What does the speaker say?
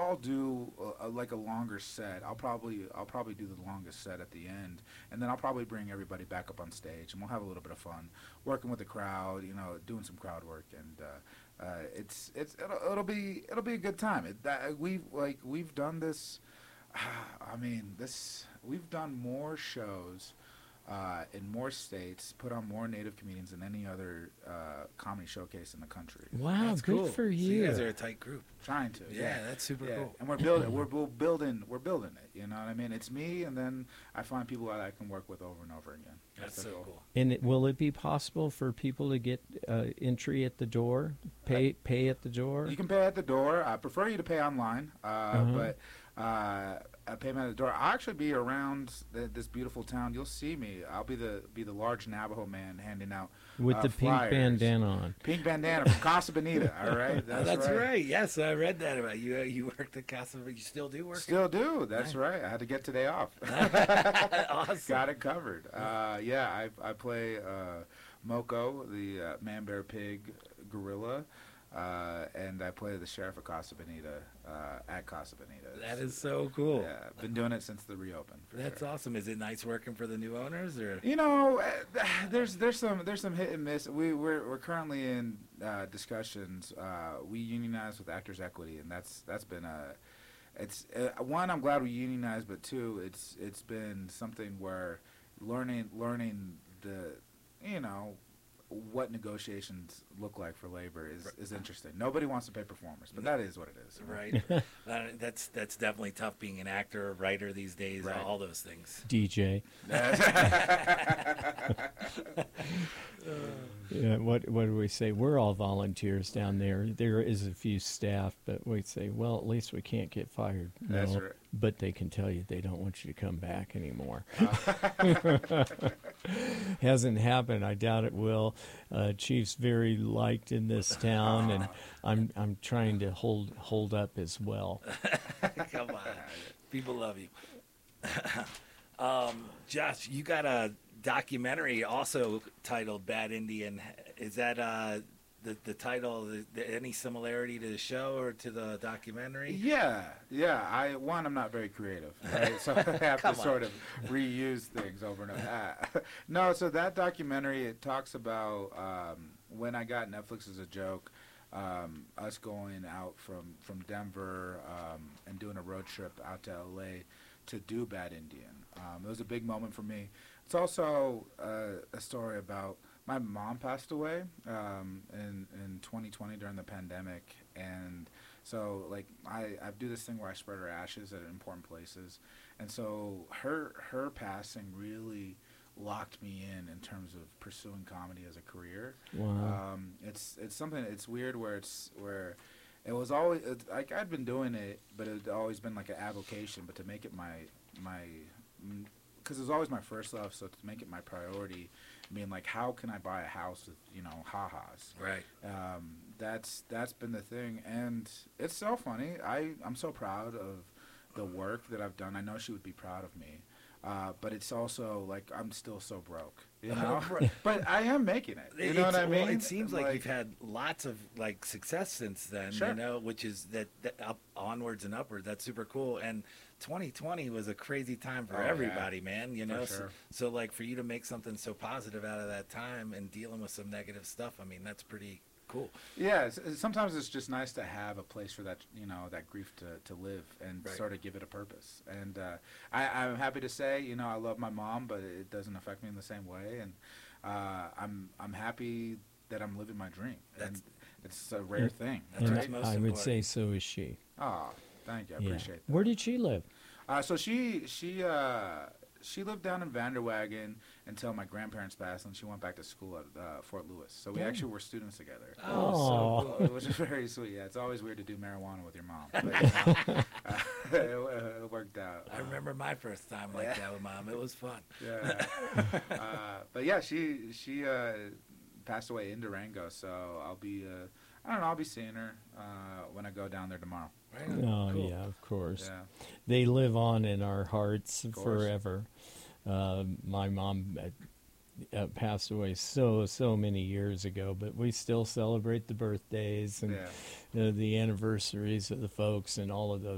I'll do like a longer set. I'll probably do the longest set at the end, and then I'll probably bring everybody back up on stage, and we'll have a little bit of fun, working with the crowd. Doing some crowd work, and it'll be a good time. We've done this. I mean, we've done more shows in more states, put on more Native comedians than any other comedy showcase in the country. Wow, That's good cool. for So you. you guys are a tight group. Trying to, Yeah, that's super cool. And we're building, we're building it. You know what I mean? It's me, and then I find people that I can work with over and over again. That's so the goal. cool. And will it be possible for people to get entry at the door, pay at the door? You can pay at the door. I prefer you to pay online, but I pay them at the door. I'll actually be around this beautiful town. You'll see me. I'll be the large Navajo man handing out With the flyers. pink bandana on. Pink bandana from Casa Bonita. All right, That's right. Yes, I read that about you. You worked at Casa. You still do work? Still do. That's right. I had to get today off. Awesome. Got it covered. I play Moko, the man, bear, pig, gorilla. And I play the sheriff of Casa Bonita at Casa Bonita. That is so cool. Yeah, been doing it since the reopen. That's awesome. Is it nice working for the new owners, or? There's some hit and miss. We're currently in discussions. We unionize with Actors Equity, and that's been it's one, I'm glad we unionized, but two, it's been something where learning the what negotiations look like for labor is interesting. Nobody wants to pay performers, but that is what it is. Right. That's definitely tough being an actor, a writer these days, Right. all those things. DJ. Yeah, what do we say? We're all volunteers down there. There is a few staff, but we say, well, at least we can't get fired. That's No, right. but they can tell you they don't want you to come back anymore. Hasn't happened. I doubt it will. Chief's very liked in this town, and I'm trying to hold up as well. Come on. People love you. Josh, you got a documentary also titled Bad Indian. Is that the title, any similarity to the show or to the documentary? Yeah. I'm not very creative, right? So I have to sort of reuse things over and over. No, so that documentary, it talks about when I got Netflix as a joke, us going out from Denver and doing a road trip out to LA to do Bad Indian. It was a big moment for me. It's also a story about my mom passed away in 2020 during the pandemic, and so I do this thing where I spread her ashes at important places, and so her passing really locked me in terms of pursuing comedy as a career. Wow. It's something. It's weird where it was always I'd been doing it, but it had always been like an avocation. But to make it my because it was always my first love, so to make it my priority, I mean, how can I buy a house with ha-has? Right. That's been the thing, and it's so funny. I'm so proud of the work that I've done. I know she would be proud of me. But it's also I'm still so broke, but I am making it. You know what I mean? Well, it seems like you've had lots of success since then. Sure. Which is that up onwards and upwards. That's super cool. And 2020 was a crazy time for everybody, man. For sure. So for you to make something so positive out of that time and dealing with some negative stuff, I mean, that's pretty cool. Yeah, sometimes it's just nice to have a place for that, that grief to live and sort of give it a purpose. And I'm happy to say, I love my mom, but it doesn't affect me in the same way. And I'm happy that I'm living my dream. And it's a rare thing. That's And what's most I would important. say so is she. Oh, thank you. I appreciate that. Where did she live? So she lived down in Vanderwagen until my grandparents passed, and she went back to school at Fort Lewis. So we actually were students together. Oh, so cool. Which is very sweet. Yeah, it's always weird to do marijuana with your mom. But, it worked out. I remember my first time like that with Mom. It was fun. Yeah. But yeah, she passed away in Durango, so I'll be I'll be seeing her when I go down there tomorrow. Right. Oh, Cool. yeah, of course. Yeah. They live on in our hearts course. forever. My mom passed away so many years ago, but we still celebrate the birthdays and the anniversaries of the folks and all of those